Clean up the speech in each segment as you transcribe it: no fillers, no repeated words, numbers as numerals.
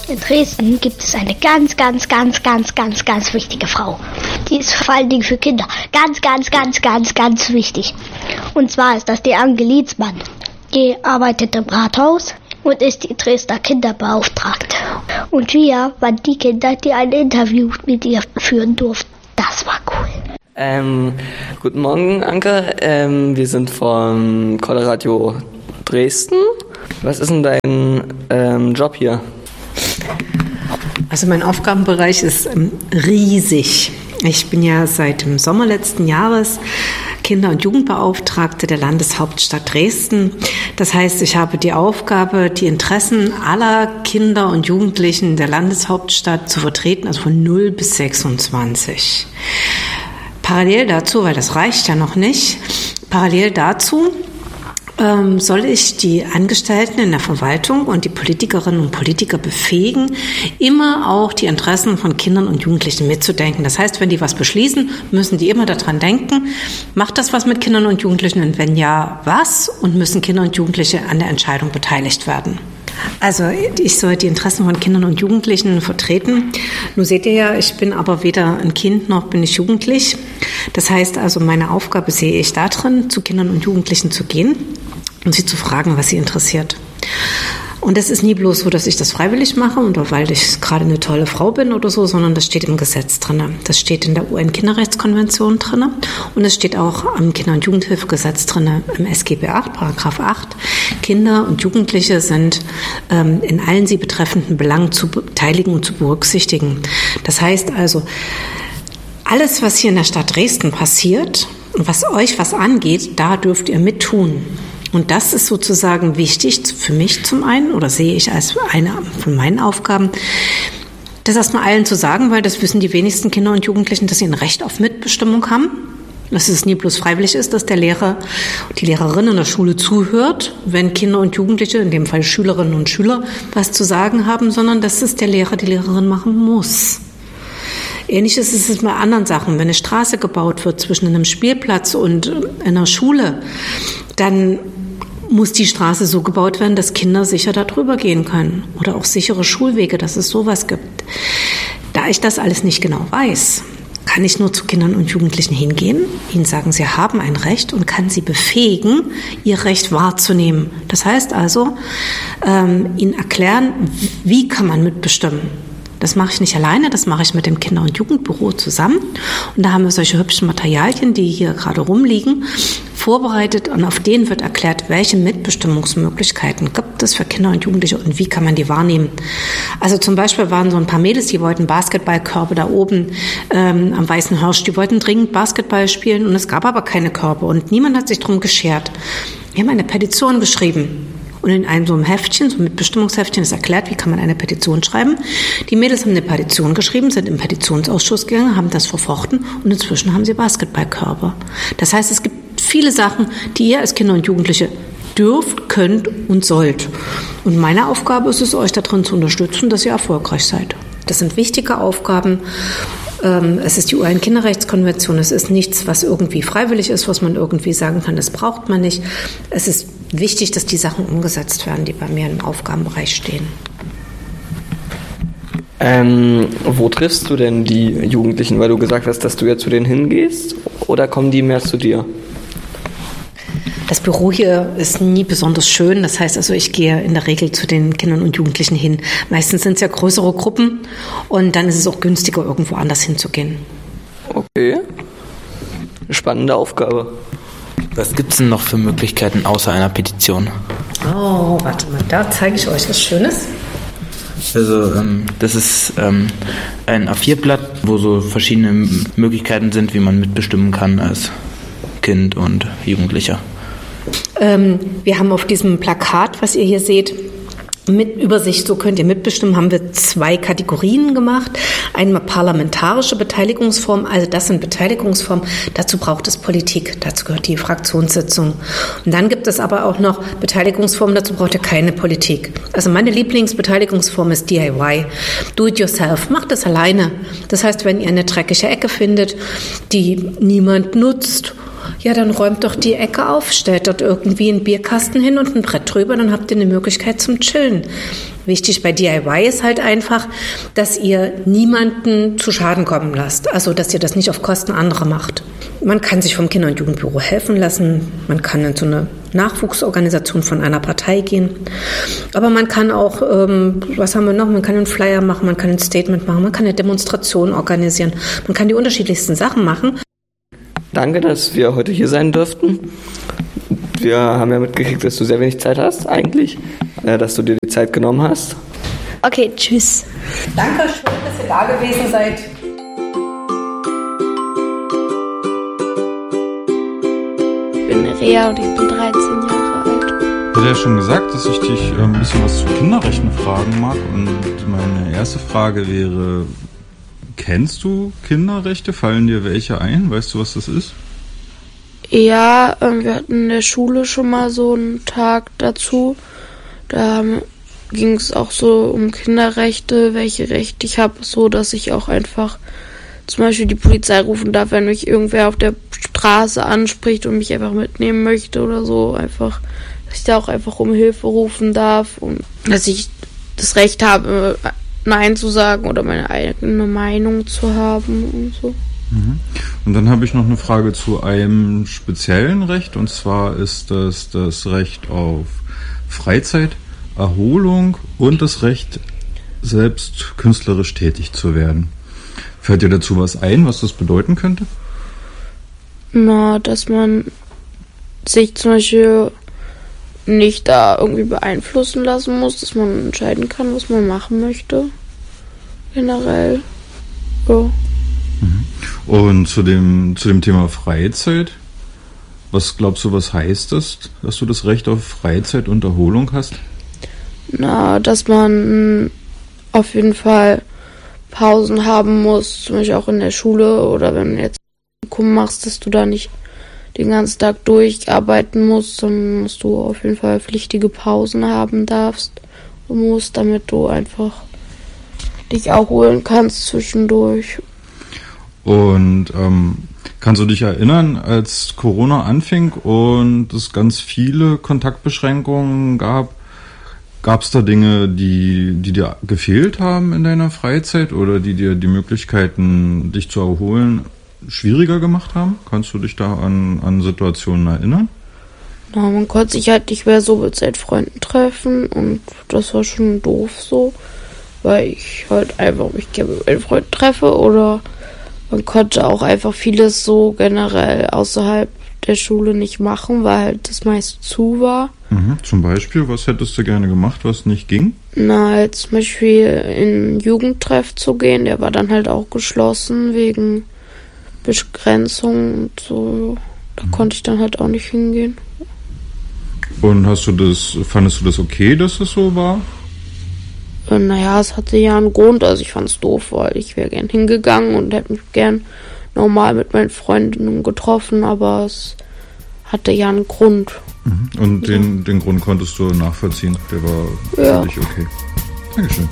In Dresden gibt es eine ganz wichtige Frau. Die ist vor allen Dingen für Kinder ganz wichtig. Und zwar ist das die Anke Lietzmann. Die arbeitet im Rathaus und ist die Dresdner Kinderbeauftragte. Und wir waren die Kinder, die ein Interview mit ihr führen durften. Das war cool. Guten Morgen, Anke. Wir sind von Colorado Dresden. Was ist denn dein Job hier? Also mein Aufgabenbereich ist riesig. Ich bin ja seit dem Sommer letzten Jahres Kinder- und Jugendbeauftragte der Landeshauptstadt Dresden. Das heißt, ich habe die Aufgabe, die Interessen aller Kinder und Jugendlichen der Landeshauptstadt zu vertreten, also von 0 bis 26. Parallel dazu, weil das reicht ja noch nicht, parallel dazu soll ich die Angestellten in der Verwaltung und die Politikerinnen und Politiker befähigen, immer auch die Interessen von Kindern und Jugendlichen mitzudenken. Das heißt, wenn die was beschließen, müssen die immer daran denken, macht das was mit Kindern und Jugendlichen und wenn ja, was? Und müssen Kinder und Jugendliche an der Entscheidung beteiligt werden. Also ich soll die Interessen von Kindern und Jugendlichen vertreten. Nun seht ihr ja, ich bin aber weder ein Kind noch bin ich jugendlich. Das heißt also, meine Aufgabe sehe ich darin, zu Kindern und Jugendlichen zu gehen und sie zu fragen, was sie interessiert. Und das ist nie bloß so, dass ich das freiwillig mache oder weil ich gerade eine tolle Frau bin oder so, sondern das steht im Gesetz drin. Das steht in der UN-Kinderrechtskonvention drin und es steht auch am Kinder- und Jugendhilfegesetz drin, im SGB 8, Paragraph 8. Kinder und Jugendliche sind in allen sie betreffenden Belangen zu beteiligen und zu berücksichtigen. Das heißt also, alles, was hier in der Stadt Dresden passiert und was euch was angeht, da dürft ihr mittun. Und das ist sozusagen wichtig für mich zum einen, oder sehe ich als eine von meinen Aufgaben, das erstmal allen zu sagen, weil das wissen die wenigsten Kinder und Jugendlichen, dass sie ein Recht auf Mitbestimmung haben. Dass es nie bloß freiwillig ist, dass der Lehrer, die Lehrerin in der Schule zuhört, wenn Kinder und Jugendliche, in dem Fall Schülerinnen und Schüler, was zu sagen haben, sondern dass es der Lehrer, die Lehrerin machen muss. Ähnliches ist es bei anderen Sachen. Wenn eine Straße gebaut wird zwischen einem Spielplatz und einer Schule, dann muss die Straße so gebaut werden, dass Kinder sicher da drüber gehen können. Oder auch sichere Schulwege, dass es sowas gibt. Da ich das alles nicht genau weiß, kann ich nur zu Kindern und Jugendlichen hingehen, ihnen sagen, sie haben ein Recht und kann sie befähigen, ihr Recht wahrzunehmen. Das heißt also, ihnen erklären, wie kann man mitbestimmen. Das mache ich nicht alleine, das mache ich mit dem Kinder- und Jugendbüro zusammen. Und da haben wir solche hübschen Materialien, die hier gerade rumliegen, vorbereitet und auf denen wird erklärt, welche Mitbestimmungsmöglichkeiten gibt es für Kinder und Jugendliche und wie kann man die wahrnehmen. Also zum Beispiel waren so ein paar Mädels, die wollten Basketballkörbe da oben am Weißen Hirsch, die wollten dringend Basketball spielen und es gab aber keine Körbe und niemand hat sich drum geschert. Wir haben eine Petition geschrieben. Und in einem so einem Heftchen, so einem Mitbestimmungsheftchen, ist erklärt, wie kann man eine Petition schreiben. Die Mädels haben eine Petition geschrieben, sind im Petitionsausschuss gegangen, haben das verfochten und inzwischen haben sie Basketballkörbe. Das heißt, es gibt viele Sachen, die ihr als Kinder und Jugendliche dürft, könnt und sollt. Und meine Aufgabe ist es, euch darin zu unterstützen, dass ihr erfolgreich seid. Das sind wichtige Aufgaben. Es ist die UN-Kinderrechtskonvention. Es ist nichts, was irgendwie freiwillig ist, was man irgendwie sagen kann, das braucht man nicht. Es ist wichtig, dass die Sachen umgesetzt werden, die bei mir im Aufgabenbereich stehen. Wo triffst du denn die Jugendlichen? Weil du gesagt hast, dass du ja zu denen hingehst, oder kommen die mehr zu dir? Das Büro hier ist nie besonders schön. Das heißt also, ich gehe in der Regel zu den Kindern und Jugendlichen hin. Meistens sind es ja größere Gruppen und dann ist es auch günstiger, irgendwo anders hinzugehen. Okay. Eine spannende Aufgabe. Was gibt es denn noch für Möglichkeiten außer einer Petition? Oh, warte mal, da zeige ich euch was Schönes. Also das ist ein A4-Blatt, wo so verschiedene Möglichkeiten sind, wie man mitbestimmen kann als Kind und Jugendlicher. Wir haben auf diesem Plakat, was ihr hier seht, mit Übersicht, so könnt ihr mitbestimmen, haben wir 2 Kategorien gemacht. Einmal parlamentarische Beteiligungsform, also das sind Beteiligungsformen, dazu braucht es Politik, dazu gehört die Fraktionssitzung. Und dann gibt es aber auch noch Beteiligungsformen, dazu braucht ihr keine Politik. Also meine Lieblingsbeteiligungsform ist DIY, do it yourself, macht es alleine. Das heißt, wenn ihr eine dreckige Ecke findet, die niemand nutzt, Ja, dann räumt doch die Ecke auf, stellt dort irgendwie einen Bierkasten hin und ein Brett drüber, dann habt ihr eine Möglichkeit zum Chillen. Wichtig bei DIY ist halt einfach, dass ihr niemanden zu Schaden kommen lasst. Also, dass ihr das nicht auf Kosten anderer macht. Man kann sich vom Kinder- und Jugendbüro helfen lassen. Man kann in so eine Nachwuchsorganisation von einer Partei gehen. Aber man kann auch, was haben wir noch? Man kann einen Flyer machen, man kann ein Statement machen, man kann eine Demonstration organisieren. Man kann die unterschiedlichsten Sachen machen. Danke, dass wir heute hier sein durften. Wir haben ja mitgekriegt, dass du sehr wenig Zeit hast eigentlich, dass du dir die Zeit genommen hast. Okay, tschüss. Danke, schön, dass ihr da gewesen seid. Ich bin Rea und ich bin 13 Jahre alt. Ich hatte ja schon gesagt, dass ich dich ein bisschen was zu Kinderrechten fragen mag. Und meine erste Frage wäre, kennst du Kinderrechte? Fallen dir welche ein? Weißt du, was das ist? Ja, wir hatten in der Schule schon mal so einen Tag dazu. Da ging es auch so um Kinderrechte, welche Rechte ich habe, so dass ich auch einfach zum Beispiel die Polizei rufen darf, wenn mich irgendwer auf der Straße anspricht und mich einfach mitnehmen möchte oder so. Einfach, dass ich da auch einfach um Hilfe rufen darf und dass ich das Recht habe, Nein zu sagen oder meine eigene Meinung zu haben und so. Und dann habe ich noch eine Frage zu einem speziellen Recht, und zwar ist das das Recht auf Freizeit, Erholung und das Recht, selbst künstlerisch tätig zu werden. Fällt dir dazu was ein, was das bedeuten könnte? Na, dass man sich zum Beispiel nicht da irgendwie beeinflussen lassen muss, dass man entscheiden kann, was man machen möchte. Generell. Ja. Und zu dem Thema Freizeit, was glaubst du, was heißt das, dass du das Recht auf Freizeit und Erholung hast? Na, dass man auf jeden Fall Pausen haben muss, zum Beispiel auch in der Schule oder wenn du jetzt ein Praktikum machst, dass du da nicht den ganzen Tag durcharbeiten musst, dann musst du auf jeden Fall pflichtige Pausen haben darfst und musst, damit du einfach dich erholen kannst zwischendurch. Und kannst du dich erinnern, als Corona anfing und es ganz viele Kontaktbeschränkungen gab es da Dinge, die dir gefehlt haben in deiner Freizeit oder die dir die Möglichkeiten, dich zu erholen, schwieriger gemacht haben? Kannst du dich da an Situationen erinnern? Na, man konnte sich halt nicht mehr so mit seinen Freunden treffen und das war schon doof so, weil ich halt einfach mich gerne mit meinen Freunden treffe oder man konnte auch einfach vieles so generell außerhalb der Schule nicht machen, weil halt das meiste zu war. Zum Beispiel, was hättest du gerne gemacht, was nicht ging? Na, halt zum Beispiel in einen Jugendtreff zu gehen, der war dann halt auch geschlossen wegen Begrenzung und so. Da konnte ich dann halt auch nicht hingehen. Und fandest du das okay, dass es so war? Naja, es hatte ja einen Grund, also ich fand es doof, weil ich wäre gern hingegangen und hätte mich gern normal mit meinen Freundinnen getroffen, aber es hatte ja einen Grund. Und den Grund konntest du nachvollziehen, der war für dich okay. Dankeschön.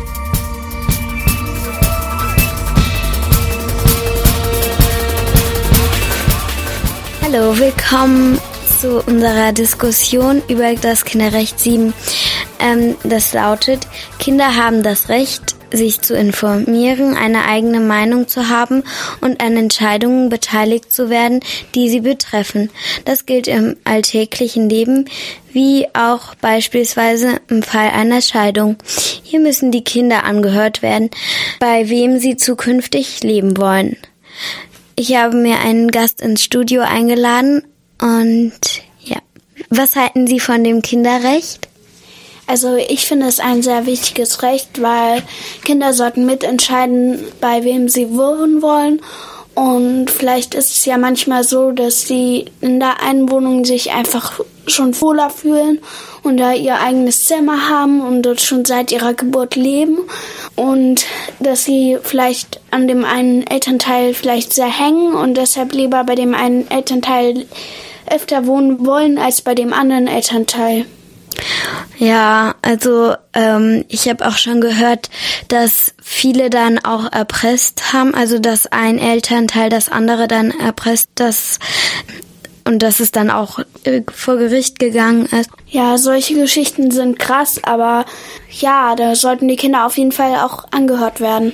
Hallo, willkommen zu unserer Diskussion über das Kinderrecht 7. Das lautet, Kinder haben das Recht, sich zu informieren, eine eigene Meinung zu haben und an Entscheidungen beteiligt zu werden, die sie betreffen. Das gilt im alltäglichen Leben, wie auch beispielsweise im Fall einer Scheidung. Hier müssen die Kinder angehört werden, bei wem sie zukünftig leben wollen. Ich habe mir einen Gast ins Studio eingeladen und ja. Was halten Sie von dem Kinderrecht? Also ich finde es ein sehr wichtiges Recht, weil Kinder sollten mitentscheiden, bei wem sie wohnen wollen. Und vielleicht ist es ja manchmal so, dass sie in der einen Wohnung sich einfach schon wohler fühlen und da ihr eigenes Zimmer haben und dort schon seit ihrer Geburt leben. Und dass sie vielleicht an dem einen Elternteil vielleicht sehr hängen und deshalb lieber bei dem einen Elternteil öfter wohnen wollen als bei dem anderen Elternteil. Ja, also ich habe auch schon gehört, dass viele dann auch erpresst haben, also dass ein Elternteil das andere dann erpresst, dass und dass es dann auch vor Gericht gegangen ist. Ja, solche Geschichten sind krass, aber ja, da sollten die Kinder auf jeden Fall auch angehört werden.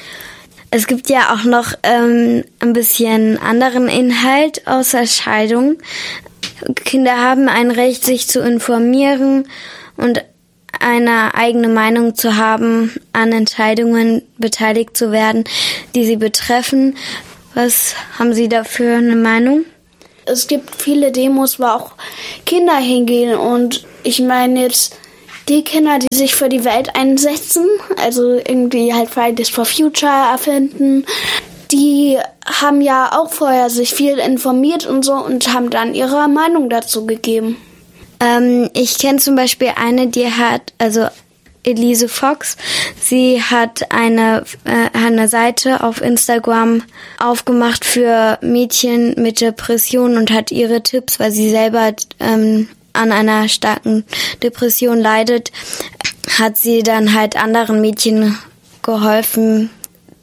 Es gibt ja auch noch ein bisschen anderen Inhalt außer Scheidung. Kinder haben ein Recht, sich zu informieren und eine eigene Meinung zu haben, an Entscheidungen beteiligt zu werden, die sie betreffen. Was haben Sie dafür eine Meinung? Es gibt viele Demos, wo auch Kinder hingehen und ich meine jetzt die Kinder, die sich für die Welt einsetzen, also irgendwie halt Fridays for Future erfinden, die haben ja auch vorher sich viel informiert und so und haben dann ihre Meinung dazu gegeben. Ich kenne zum Beispiel eine, die hat, also Elise Fox, sie hat eine Seite auf Instagram aufgemacht für Mädchen mit Depressionen und hat ihre Tipps, weil sie selber an einer starken Depression leidet, hat sie dann halt anderen Mädchen geholfen.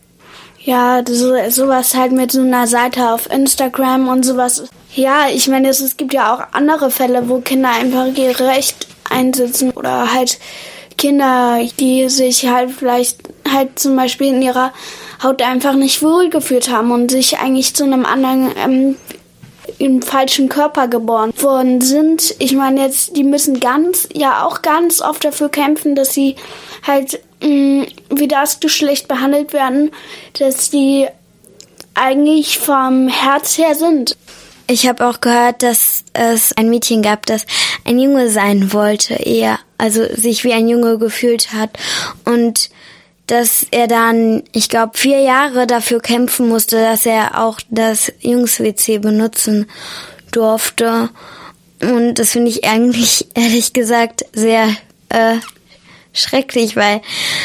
Ja, sowas halt mit so einer Seite auf Instagram und sowas. Ja, ich meine, es gibt ja auch andere Fälle, wo Kinder einfach ihr Recht einsetzen oder halt Kinder, die sich halt vielleicht halt zum Beispiel in ihrer Haut einfach nicht wohlgefühlt haben und sich eigentlich zu einem anderen im falschen Körper geboren worden sind. Ich meine jetzt, die müssen ganz oft dafür kämpfen, dass sie halt wie das Geschlecht behandelt werden, dass die eigentlich vom Herz her sind. Ich habe auch gehört, dass es ein Mädchen gab, das ein Junge sein wollte, eher, also sich wie ein Junge gefühlt hat und dass er dann, ich glaube, 4 Jahre dafür kämpfen musste, dass er auch das Jungs-WC benutzen durfte. Und das finde ich eigentlich, ehrlich gesagt, sehr schrecklich, weil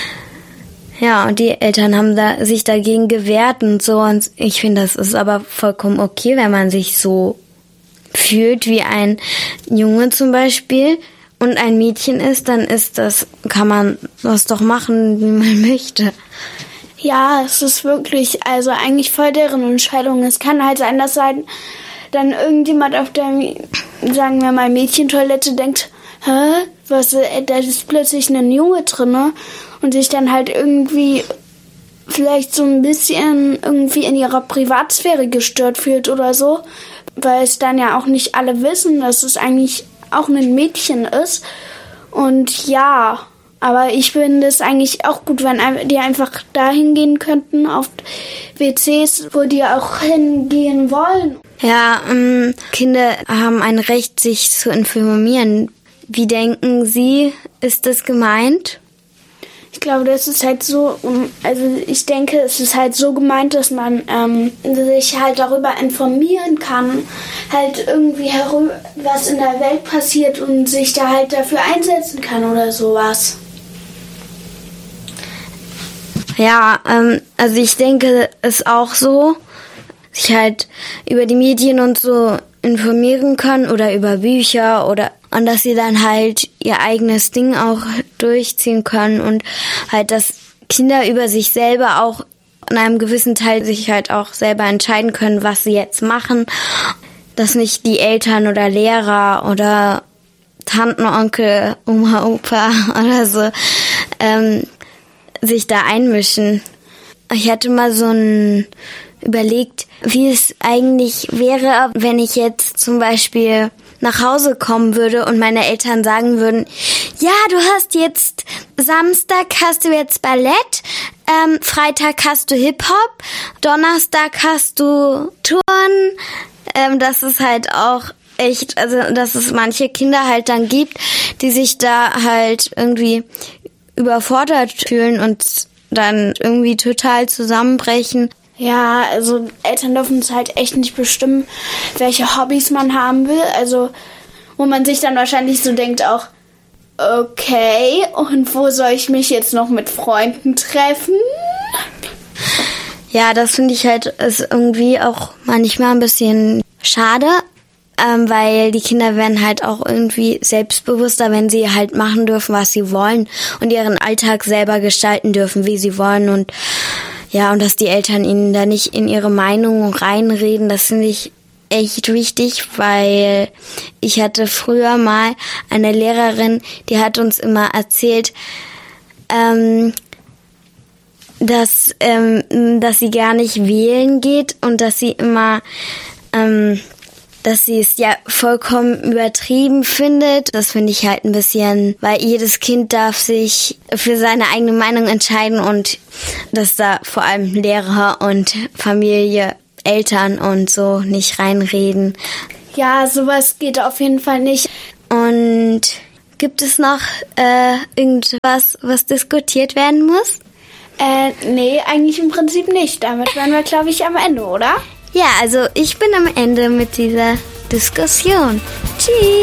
ja, und die Eltern haben sich dagegen gewehrt und so. Und ich finde, das ist aber vollkommen okay, wenn man sich so fühlt wie ein Junge zum Beispiel und ein Mädchen ist, dann kann man das doch machen, wie man möchte. Ja, es ist wirklich, also eigentlich voll deren Entscheidung. Es kann halt sein, dass halt dann irgendjemand auf der, sagen wir mal, Mädchentoilette denkt, da ist plötzlich ein Junge drin und sich dann halt irgendwie vielleicht so ein bisschen irgendwie in ihrer Privatsphäre gestört fühlt oder so, weil es dann ja auch nicht alle wissen, dass es eigentlich auch ein Mädchen ist. Und ja, aber ich finde es eigentlich auch gut, wenn die einfach dahin gehen könnten, auf WCs, wo die auch hingehen wollen. Ja, Kinder haben ein Recht, sich zu informieren. Wie denken Sie, ist das gemeint? Ich glaube, das ist halt so, also ich denke, es ist halt so gemeint, dass man sich halt darüber informieren kann, halt irgendwie was in der Welt passiert und sich da halt dafür einsetzen kann oder sowas. Ja, also ich denke, es ist auch so, sich halt über die Medien und so informieren können oder über Bücher und dass sie dann halt ihr eigenes Ding auch durchziehen können und halt, dass Kinder über sich selber auch in einem gewissen Teil sich halt auch selber entscheiden können, was sie jetzt machen, dass nicht die Eltern oder Lehrer oder Tanten, Onkel, Oma, Opa oder so sich da einmischen. Ich hatte mal überlegt, wie es eigentlich wäre, wenn ich jetzt zum Beispiel nach Hause kommen würde und meine Eltern sagen würden, ja, du hast jetzt Samstag hast du jetzt Ballett, Freitag hast du Hip-Hop, Donnerstag hast du Turnen. Das ist halt auch echt, also dass es manche Kinder halt dann gibt, die sich da halt irgendwie überfordert fühlen und dann irgendwie total zusammenbrechen. Ja, also Eltern dürfen es halt echt nicht bestimmen, welche Hobbys man haben will. Also, wo man sich dann wahrscheinlich so denkt auch, okay, und wo soll ich mich jetzt noch mit Freunden treffen? Ja, das finde ich halt ist irgendwie auch manchmal ein bisschen schade, weil die Kinder werden halt auch irgendwie selbstbewusster, wenn sie halt machen dürfen, was sie wollen und ihren Alltag selber gestalten dürfen, wie sie wollen und ja, und dass die Eltern ihnen da nicht in ihre Meinung reinreden, das finde ich echt wichtig, weil ich hatte früher mal eine Lehrerin, die hat uns immer erzählt, dass sie gar nicht wählen geht und dass sie immer, dass sie es ja vollkommen übertrieben findet. Das finde ich halt ein bisschen, weil jedes Kind darf sich für seine eigene Meinung entscheiden und dass da vor allem Lehrer und Familie, Eltern und so nicht reinreden. Ja, sowas geht auf jeden Fall nicht. Und gibt es noch irgendwas, was diskutiert werden muss? Nee, eigentlich im Prinzip nicht. Damit wären wir, glaube ich, am Ende, oder? Ja, also ich bin am Ende mit dieser Diskussion. Tschüss!